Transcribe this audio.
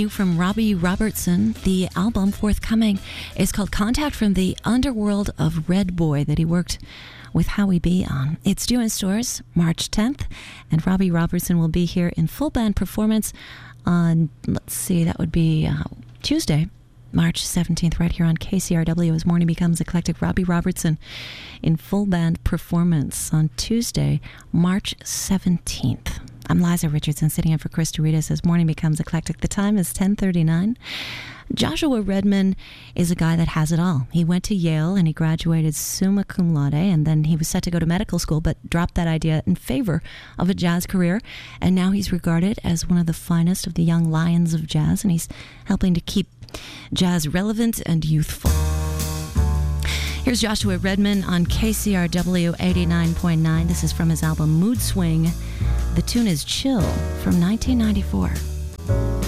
new from Robbie Robertson. The album forthcoming is called Contact from the Underworld of Red Boy that he worked with Howie B on. It's due in stores March 10th, and Robbie Robertson will be here in full band performance on, that would be Tuesday, March 17th, right here on KCRW as Morning Becomes Eclectic. Robbie Robertson in full band performance on Tuesday, March 17th. I'm Liza Richardson, sitting in for Chris Doritas as Morning Becomes Eclectic. The time is 10:39. Joshua Redman is a guy that has it all. He went to Yale and he graduated summa cum laude, and then he was set to go to medical school but dropped that idea in favor of a jazz career, and now he's regarded as one of the finest of the young lions of jazz, and he's helping to keep jazz relevant and youthful. Here's Joshua Redman on KCRW 89.9. This is from his album Mood Swing. The tune is Chill from 1994.